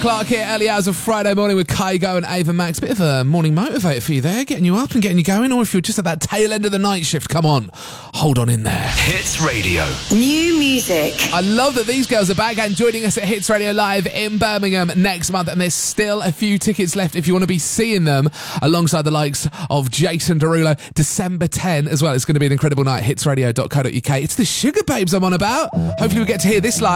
Clark here, early hours of Friday morning with Kygo and Ava Max. Bit of a morning motivator for you there, getting you up and getting you going. Or if you're just at that tail end of the night shift, come on, hold on in there. Hits Radio. New music. I love that these girls are back and joining us at Hits Radio Live in Birmingham next month. And there's still a few tickets left if you want to be seeing them alongside the likes of Jason Derulo. December 10 as well. It's going to be an incredible night. Hitsradio.co.uk. It's the Sugar Babes I'm on about. Hopefully we get to hear this live.